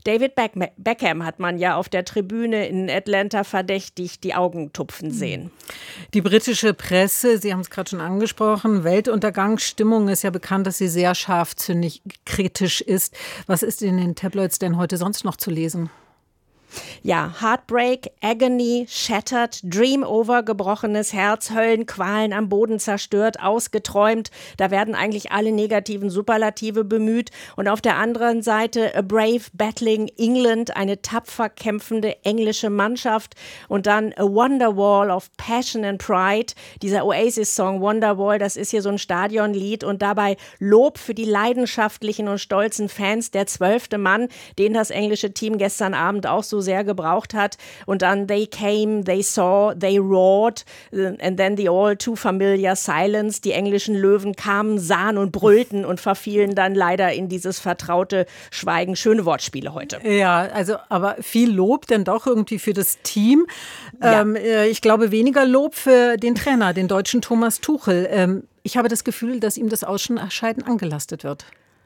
David Beckham hat man ja auf der Tribüne in Atlanta verdächtig die Augen tupfen sehen. Die britische Presse, Sie haben es gerade schon angesprochen, Weltuntergangsstimmung ist ja bekannt, dass sie sehr scharfzündig kritisch ist. Was ist in den Tabloids denn heute sonst noch zu lesen? Ja, Heartbreak, Agony, Shattered, Dream Over, gebrochenes Herz, Höllenqualen, am Boden zerstört, ausgeträumt. Da werden eigentlich alle negativen Superlative bemüht. Und auf der anderen Seite A Brave Battling England, eine tapfer kämpfende englische Mannschaft. Und dann A Wonderwall of Passion and Pride. Dieser Oasis-Song Wonderwall, das ist hier so ein Stadionlied. Und dabei Lob für die leidenschaftlichen und stolzen Fans. Der 12. Mann, den das englische Team gestern Abend auch so sehr gebraucht hat. Und dann They came, they saw, they roared and then the all too familiar silence. Die englischen Löwen kamen, sahen und brüllten und verfielen dann leider in dieses vertraute Schweigen. Schöne Wortspiele heute. Ja, also aber viel Lob denn doch irgendwie für das Team. Ja. Ich glaube weniger Lob für den Trainer, den deutschen Thomas Tuchel. Ich habe das Gefühl, dass ihm das Ausscheiden angelastet wird.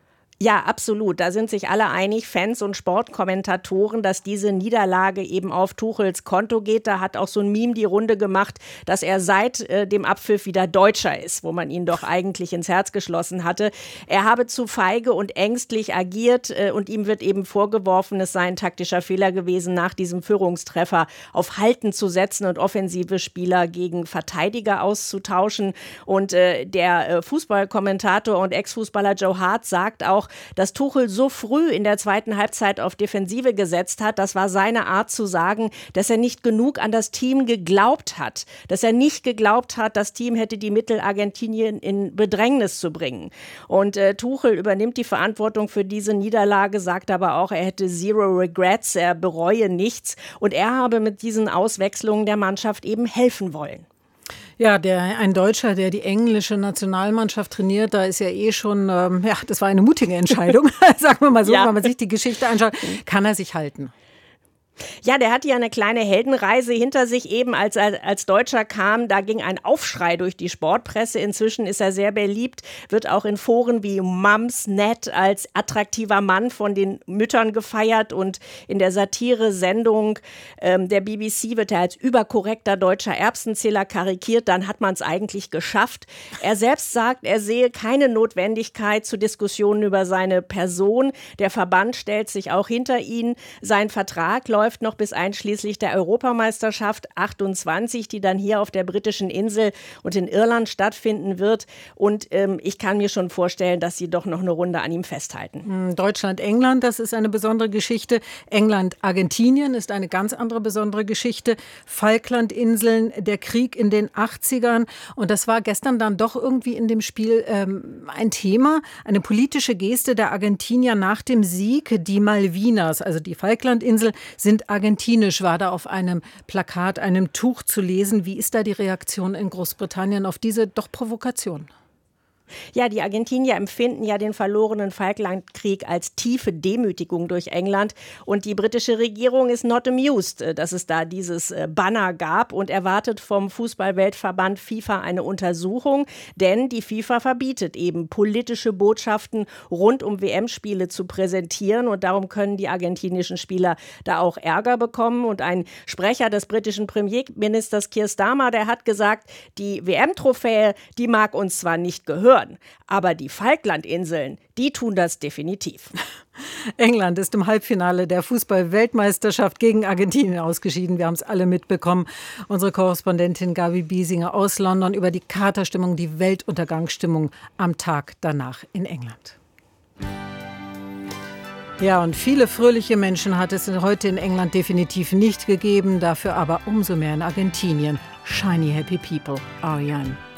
Ja, absolut. Da sind sich alle einig, Fans und Sportkommentatoren, dass diese Niederlage eben auf Tuchels Konto geht. Da hat auch so ein Meme die Runde gemacht, dass er seit dem Abpfiff wieder Deutscher ist, wo man ihn doch eigentlich ins Herz geschlossen hatte. Er habe zu feige und ängstlich agiert und ihm wird eben vorgeworfen, es sei ein taktischer Fehler gewesen, nach diesem Führungstreffer auf Halten zu setzen und offensive Spieler gegen Verteidiger auszutauschen. Und der Fußballkommentator und Ex-Fußballer Joe Hart sagt auch, dass Tuchel so früh in der zweiten Halbzeit auf Defensive gesetzt hat. Das war seine Art zu sagen, dass er nicht genug an das Team geglaubt hat. Dass er nicht geglaubt hat, das Team hätte die Mittel, Argentinien in Bedrängnis zu bringen. Und Tuchel übernimmt die Verantwortung für diese Niederlage, sagt aber auch, er hätte zero regrets, er bereue nichts. Und er habe mit diesen Auswechslungen der Mannschaft eben helfen wollen. Ja, ein Deutscher, der die englische Nationalmannschaft trainiert, da ist ja schon, das war eine mutige Entscheidung, sagen wir mal so, wenn man sich die Geschichte anschaut, kann er sich halten. Ja, der hatte ja eine kleine Heldenreise hinter sich eben, als er als Deutscher kam. Da ging ein Aufschrei durch die Sportpresse. Inzwischen ist er sehr beliebt, wird auch in Foren wie Mumsnet als attraktiver Mann von den Müttern gefeiert. Und in der Satire-Sendung der BBC wird er als überkorrekter deutscher Erbsenzähler karikiert. Dann hat man es eigentlich geschafft. Er selbst sagt, er sehe keine Notwendigkeit zu Diskussionen über seine Person. Der Verband stellt sich auch hinter ihn. Sein Vertrag läuft noch bis einschließlich der Europameisterschaft 28, die dann hier auf der britischen Insel und in Irland stattfinden wird. Und ich kann mir schon vorstellen, dass sie doch noch eine Runde an ihm festhalten. Deutschland-England, das ist eine besondere Geschichte. England-Argentinien ist eine ganz andere besondere Geschichte. Falklandinseln, der Krieg in den 80ern. Und das war gestern dann doch irgendwie in dem Spiel ein Thema, eine politische Geste der Argentinier nach dem Sieg. Die Malvinas, also die Falklandinseln, sind argentinisch, war da auf einem Plakat, einem Tuch zu lesen. Wie ist da die Reaktion in Großbritannien auf diese doch Provokation? Ja, die Argentinier empfinden ja den verlorenen Falklandkrieg als tiefe Demütigung durch England. Und die britische Regierung ist not amused, dass es da dieses Banner gab und erwartet vom Fußballweltverband FIFA eine Untersuchung. Denn die FIFA verbietet eben politische Botschaften rund um WM-Spiele zu präsentieren. Und darum können die argentinischen Spieler da auch Ärger bekommen. Und ein Sprecher des britischen Premierministers Keir Starmer, der hat gesagt, die WM-Trophäe, die mag uns zwar nicht gehören, aber die Falklandinseln, die tun das definitiv. England ist im Halbfinale der Fußball-Weltmeisterschaft gegen Argentinien ausgeschieden. Wir haben es alle mitbekommen. Unsere Korrespondentin Gabi Biesinger aus London über die Katerstimmung, die Weltuntergangsstimmung am Tag danach in England. Ja, und viele fröhliche Menschen hat es heute in England definitiv nicht gegeben, dafür aber umso mehr in Argentinien. Shiny happy people, Ariane.